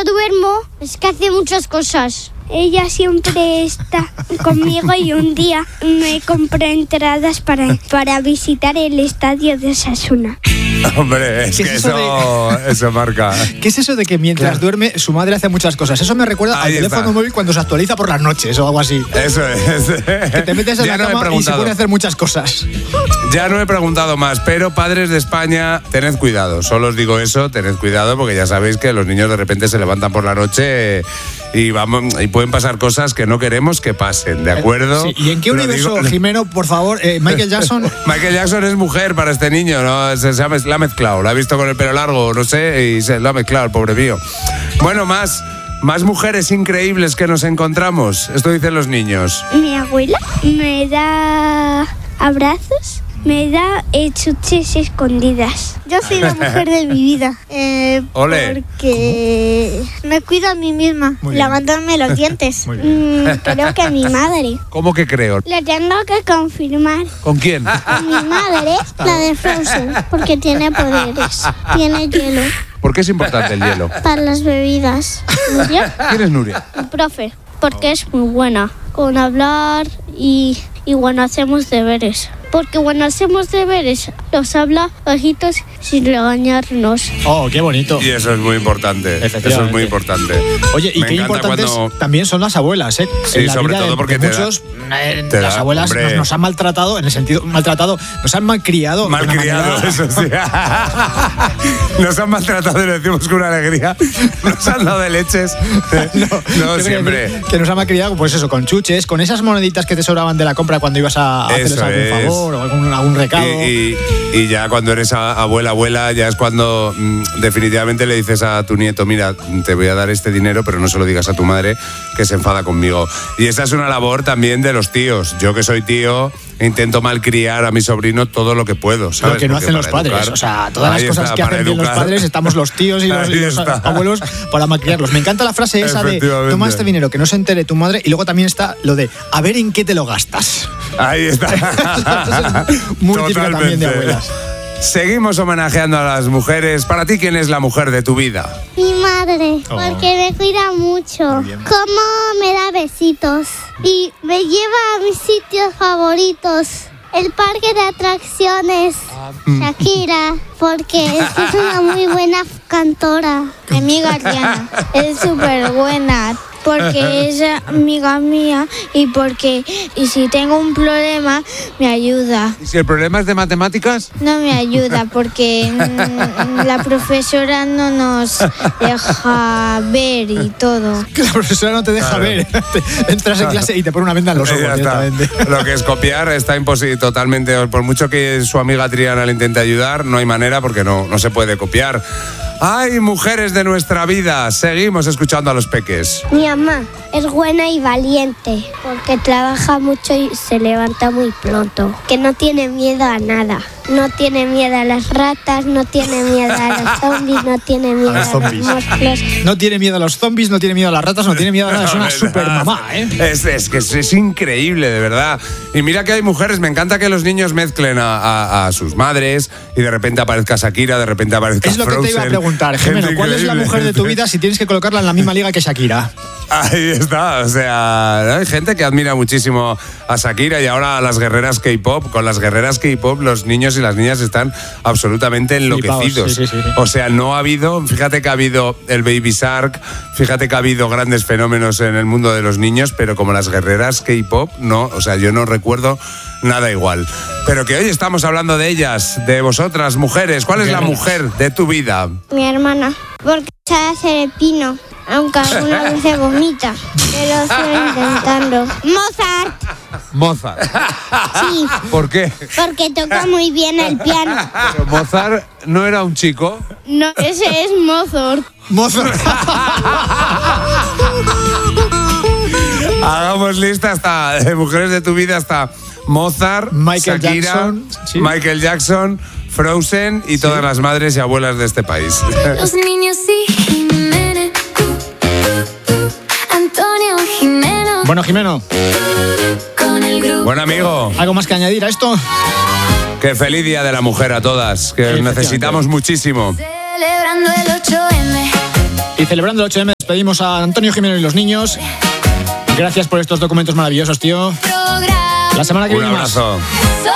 no duermo es que hace muchas cosas. Ella siempre está conmigo y un día me compré entradas para visitar el estadio de Osasuna. Hombre, es que eso marca. ¿Qué es eso de que mientras duerme su madre hace muchas cosas? Eso me recuerda al teléfono móvil cuando se actualiza por las noches o algo así. Eso es. Que te metes en la cama y se pone a hacer muchas cosas. Ya no he preguntado más, pero padres de España, tened cuidado. Solo os digo eso, tened cuidado, porque ya sabéis que los niños de repente se levantan por la noche y pueden pasar cosas que no queremos que pasen, ¿de acuerdo? Sí. ¿Y en qué universo, Jimeno, por favor, Michael Jackson? Michael Jackson es mujer para este niño, ¿no? Se ha mezclado, la ha visto con el pelo largo, no sé, y se lo ha mezclado, el pobre mío. Bueno, más mujeres increíbles que nos encontramos. Esto dicen los niños. Mi abuela me da abrazos, me da chuches escondidas. Yo soy la mujer de mi vida. Ole. Porque me cuido a mí misma, lavándome los dientes. Creo que mi madre. ¿Cómo que creo? Le tengo que confirmar. ¿Con quién? Con mi madre, la de Frozen, porque tiene poderes, tiene hielo. ¿Por qué es importante el hielo? Para las bebidas. ¿Nuria? ¿Quién es Nuria? El profe, porque es muy buena con hablar y bueno, hacemos deberes. Porque cuando hacemos deberes, nos habla bajitos sin regañarnos. Oh, qué bonito. Y eso es muy importante. Eso es muy importante. Oye, y qué importantes también son las abuelas, ¿eh? Sí, sobre todo porque muchos, las abuelas nos han maltratado, en el sentido, nos han malcriado. Malcriado, eso sí. Nos han maltratado y lo decimos con una alegría. Nos han dado de leches. No siempre. Que nos han malcriado, pues eso, con chuches, con esas moneditas que te sobraban de la compra cuando ibas a hacerles algún favor o algún recado. Y ya cuando eres abuela, ya es cuando definitivamente le dices a tu nieto, mira, te voy a dar este dinero, pero no se lo digas a tu madre, que se enfada conmigo. Y esa es una labor también de los tíos. Yo que soy tío, intento malcriar a mi sobrino todo lo que puedo, ¿sabes? Lo que no hacen los padres. O sea, todas las cosas que hacen bien los padres, estamos los tíos y los abuelos para malcriarlos. Me encanta la frase esa de, toma este dinero, que no se entere tu madre, y luego también está lo de, a ver en qué te lo gastas. Ahí está. Muy típica también de abuelas. Seguimos homenajeando a las mujeres. Para ti, ¿quién es la mujer de tu vida? Mi madre, porque me cuida mucho. Como me da besitos y me lleva a mis sitios favoritos. El parque de atracciones, Shakira, porque es una muy buena cantora. Mi amiga Ariana es súper buena. Porque es amiga mía y si tengo un problema me ayuda. ¿Y si el problema es de matemáticas? No me ayuda porque la profesora no nos deja ver y todo. Que la profesora no te deja ver. Entras en clase y te pone una venda en los ojos directamente. Lo que es copiar está imposible totalmente. Por mucho que su amiga Triana le intente ayudar, no hay manera porque no se puede copiar. ¡Ay, mujeres de nuestra vida! Seguimos escuchando a los peques. Mi mamá es buena y valiente porque trabaja mucho y se levanta muy pronto. Que no tiene miedo a nada. No tiene miedo a las ratas, no tiene miedo a los zombies, no tiene miedo a los monstruos. No tiene miedo a los zombies, no tiene miedo a las ratas, no tiene miedo a nada. Es una super mamá, ¿eh? Es que es increíble, de verdad. Y mira que hay mujeres, me encanta que los niños mezclen a sus madres y de repente aparezca Shakira, de repente aparezca Frozen. Es lo que te iba a preguntar, Jimeno. ¿Cuál es la mujer de tu vida si tienes que colocarla en la misma liga que Shakira? Ahí está, o sea, hay gente que admira muchísimo a Shakira y ahora a las guerreras K-pop. Con las guerreras K-pop los niños y las niñas están absolutamente enloquecidos. Sí. O sea, no ha habido, fíjate que ha habido el Baby Shark, fíjate que ha habido grandes fenómenos en el mundo de los niños, pero como las guerreras K-pop, no, o sea, yo no recuerdo nada igual. Pero que hoy estamos hablando de ellas, de vosotras, mujeres. ¿Cuál es la mujer de tu vida? Mi hermana, porque sabe hacer el pino. Aunque alguna vez se vomita, pero estoy intentando. Mozart. Sí. ¿Por qué? Porque toca muy bien el piano. Pero Mozart no era un chico. No, ese es Mozart. Hagamos lista hasta de mujeres de tu vida hasta Mozart, Shakira, Michael Jackson, Frozen y todas las madres y abuelas de este país. Los niños y Bueno, Jimeno. Buen amigo. ¿Algo más que añadir a esto? Que feliz Día de la Mujer a todas, que os necesitamos muchísimo. Celebrando el 8M. Y celebrando el 8M despedimos a Antonio Jimeno y los niños. Gracias por estos documentos maravillosos, tío. La semana que viene más. Un abrazo.